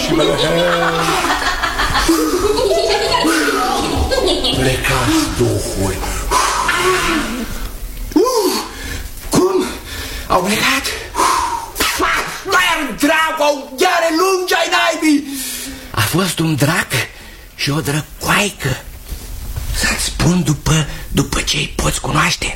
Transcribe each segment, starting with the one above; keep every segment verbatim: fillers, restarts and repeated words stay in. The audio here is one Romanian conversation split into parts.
și Belăher. Plecați, duhuri. Uh, cum? Au plecat? Mai am dracu, au gheare lungi ai naibii. A fost un drac și o drăcoaică. Să-ți spun după, după ce-i poți cunoaște.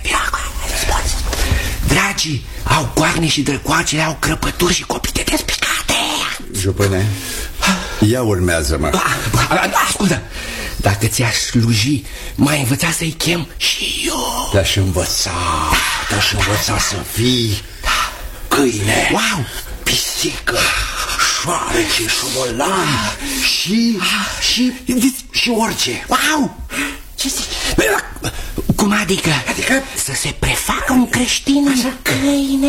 Dracii au coarne și drăcoacele au crăpături și copite despicate. Jupâne, ia urmează-mă. Ascultă, dacă ți-aș sluji, m-ai învățat să-i chem și eu. Te-aș învăța, te-aș învăța să fii câine, wow, pisică, șoarece, șobolan și, și, și orice. Wow! Ce zici? Cum adică? Adică? Să se prefacă un creștin în câine?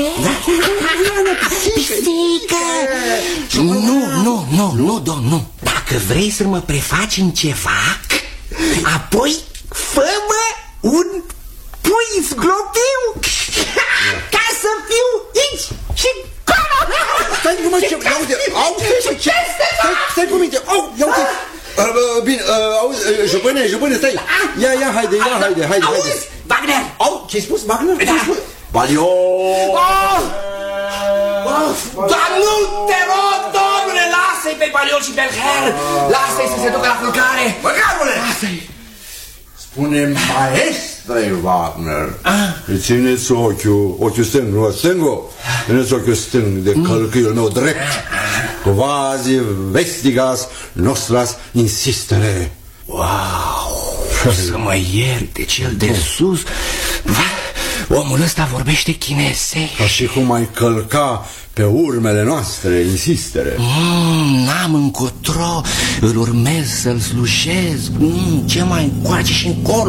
Pisică! Nu, nu, nu, nu, domn, nu. Dacă vrei să mă prefaci în ceva, apoi fă-mă un pui zglobiu ca să fiu aici și acolo. Stai numai ce... Ia uite, auzi, ce... Stai cu minte, au, ia uite. Bine, auzi, jupâne, jupâne, stai. Ia, ia, haide, ia, haide, haide. Auzi, Wagner! Au, ce-ai spus, Wagner? Ce-ai spus? Balio! Dar nu te rog, domnule, lasă-i pe Baliol și Belher. Lasă-i să se ducă la culcare. Băgarule! Lasă-i. Spune maestrei Wagner. Îi țineți ochiul, ochiul stâng, nu stângul. Țineți ochiul stâng de călcâiul meu drept. Quasi vestigas nostras insistere. Wow! Să mă ierte cel de sus. Omul ăsta vorbește chinesești. Ca și cum ai călca pe urmele noastre, insistere. Mm, n-am încotro, îl urmez să-l slujesc. Mm, ce mai încoace și încolo.